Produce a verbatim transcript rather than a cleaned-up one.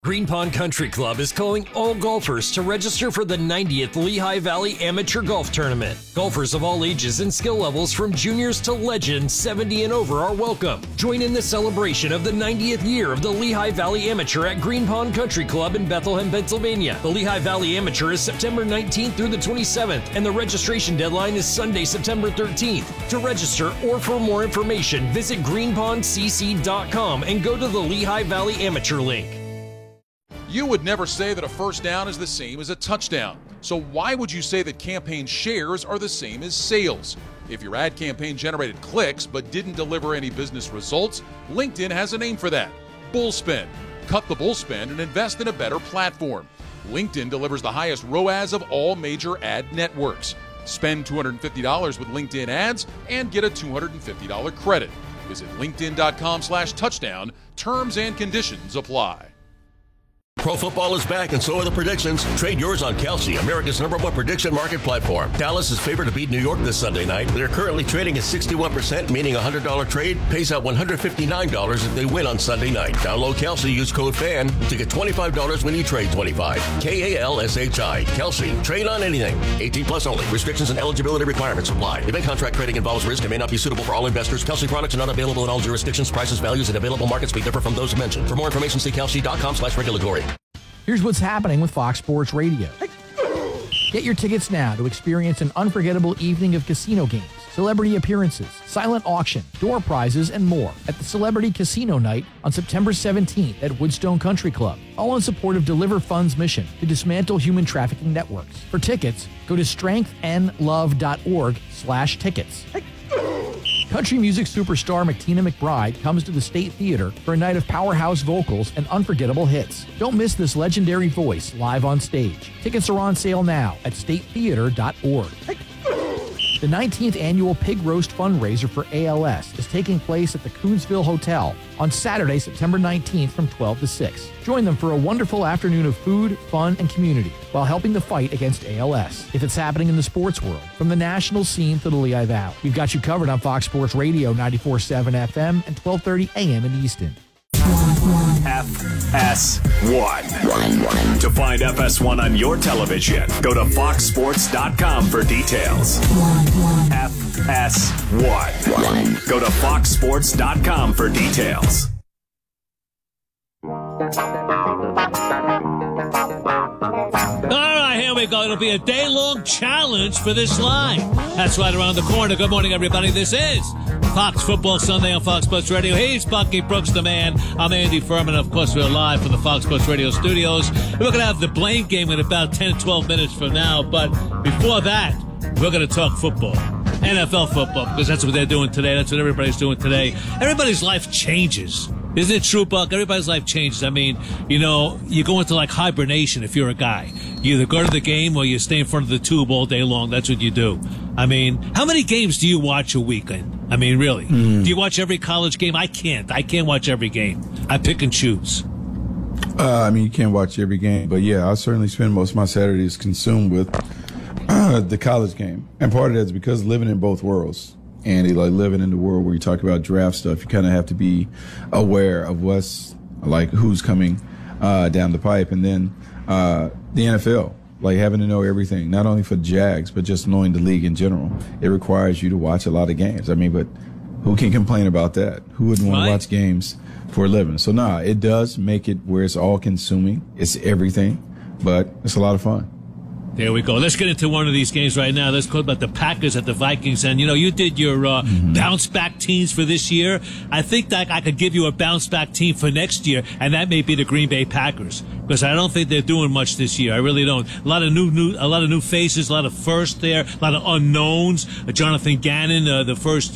Green Pond Country Club is calling all golfers to register for the ninetieth Lehigh Valley Amateur Golf Tournament. Golfers of all ages and skill levels from juniors to legends seventy and over are welcome. Join in the celebration of the ninetieth year of the Lehigh Valley Amateur at Green Pond Country Club in Bethlehem, Pennsylvania. The Lehigh Valley Amateur is September nineteenth through the twenty-seventh, and the registration deadline is Sunday, September thirteenth. To register or for more information, visit green pond c c dot com and go to the Lehigh Valley Amateur link. You would never say that a first down is the same as a touchdown. So why would you say that campaign shares are the same as sales? If your ad campaign generated clicks but didn't deliver any business results, LinkedIn has a name for that: bullspend. Cut the bullspend and invest in a better platform. LinkedIn delivers the highest R O A S of all major ad networks. Spend two hundred fifty dollars with LinkedIn ads and get a two hundred fifty dollars credit. Visit linkedin.com slash touchdown. Terms and conditions apply. Pro football is back, and so are the predictions. Trade yours on Kalshi, America's number one prediction market platform. Dallas is favored to beat New York this Sunday night. They're currently trading at sixty-one percent, meaning a one hundred dollars trade pays out one hundred fifty-nine dollars if they win on Sunday night. Download Kalshi, use code FAN to get twenty-five dollars when you trade twenty-five. K A L S H I. Kalshi. Trade on anything. eighteen plus only. Restrictions and eligibility requirements apply. Event contract trading involves risk and may not be suitable for all investors. Kalshi products are not available in all jurisdictions. Prices, values, and available markets may differ from those mentioned. For more information, see kalshi.com slash regulatory. Here's what's happening with Fox Sports Radio. Get your tickets now to experience an unforgettable evening of casino games, celebrity appearances, silent auction, door prizes, and more at the Celebrity Casino Night on September seventeenth at Woodstone Country Club, all in support of Deliver Fund's mission to dismantle human trafficking networks. For tickets, go to strengthandlove.org slash tickets. Country music superstar McTina McBride comes to the State Theater for a night of powerhouse vocals and unforgettable hits. Don't miss this legendary voice live on stage. Tickets are on sale now at state theater dot org. The nineteenth annual Pig Roast fundraiser for A L S is taking place at the Coonsville Hotel on Saturday, September nineteenth from twelve to six. Join them for a wonderful afternoon of food, fun, and community while helping the fight against A L S. If it's happening in the sports world, from the national scene to the Lehigh Valley, we've got you covered on Fox Sports Radio ninety-four point seven F M and twelve thirty A M in Easton. F S one. To find F S one on your television, go to fox sports dot com for details. F S one. Go to fox sports dot com for details. All right, here we go. It'll be a day-long challenge for this line. That's right around the corner. Good morning, everybody. This is Fox Football Sunday on Fox Sports Radio. He's Bucky Brooks, the man. I'm Andy Furman. Of course, we're live from the Fox Sports Radio studios. We're going to have the Blaine game in about ten to twelve minutes from now. But before that, we're going to talk football. N F L football, because that's what they're doing today. That's what everybody's doing today. Everybody's life changes. Isn't it true, Buck? Everybody's life changes. I mean, you know, you go into like hibernation if you're a guy. You either go to the game or you stay in front of the tube all day long. That's what you do. I mean, how many games do you watch a weekend? I mean, really? Mm. Do you watch every college game? I can't. I can't watch every game. I pick and choose. Uh, I mean, you can't watch every game. But, yeah, I certainly spend most of my Saturdays consumed with uh, the college game. And part of that is because living in both worlds. Andy, like living in the world where you talk about draft stuff, you kind of have to be aware of what's like who's coming uh, down the pipe, and then uh, the N F L, like having to know everything, not only for Jags but just knowing the league in general. It requires you to watch a lot of games. I mean, but who can complain about that? Who wouldn't want right. to watch games for a living? So, nah, it does make it where it's all consuming. It's everything, but it's a lot of fun. There we go. Let's get into one of these games right now. Let's talk about the Packers at the Vikings. And, you know, you did your uh, mm-hmm. bounce-back teams for this year. I think that I could give you a bounce-back team for next year, and that may be the Green Bay Packers, because I don't think they're doing much this year. I really don't. A lot of new, new, a lot of new faces, a lot of first there, a lot of unknowns. Uh, Jonathan Gannon, uh, the first